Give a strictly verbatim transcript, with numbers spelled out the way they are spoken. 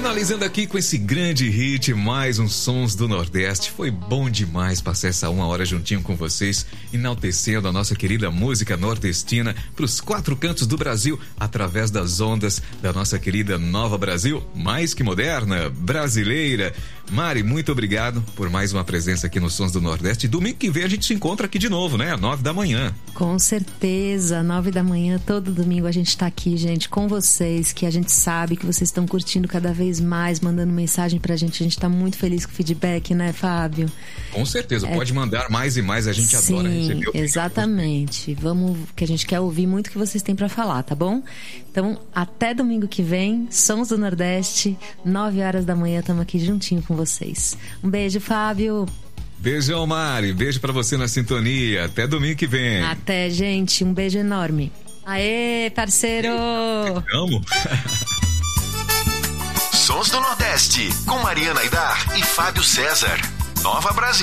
Finalizando aqui com esse grande hit, mais um Sons do Nordeste. Foi bom demais passar essa uma hora juntinho com vocês, enaltecendo a nossa querida música nordestina para os quatro cantos do Brasil, através das ondas da nossa querida Nova Brasil, mais que moderna, brasileira. Mari, muito obrigado por mais uma presença aqui no Sons do Nordeste. Domingo que vem a gente se encontra aqui de novo, né? Às nove da manhã. Com certeza, nove da manhã, todo domingo a gente tá aqui, gente, com vocês, que a gente sabe que vocês estão curtindo cada vez mais, mandando mensagem pra gente. A gente tá muito feliz com o feedback, né, Fábio? Com certeza, é... pode mandar mais e mais, a gente Sim, adora receber. Sim, exatamente. Vamos, que a gente quer ouvir muito o que vocês têm pra falar, tá bom? Então, até domingo que vem, Sons do Nordeste, nove horas da manhã, estamos aqui juntinho com vocês. Um beijo, Fábio. Beijão, Mari. Beijo pra você na sintonia. Até domingo que vem. Até, gente. Um beijo enorme. Aê, parceiro! Amo. Sons do Nordeste, com Mariana Aidar e Fábio César. Nova Brasil.